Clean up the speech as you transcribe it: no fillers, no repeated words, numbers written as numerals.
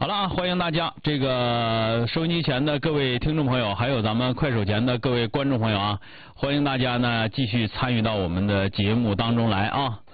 好了啊，欢迎大家，这个收音机前的各位听众朋友，还有咱们快手前的各位观众朋友啊，欢迎大家呢继续参与到我们的节目当中来啊。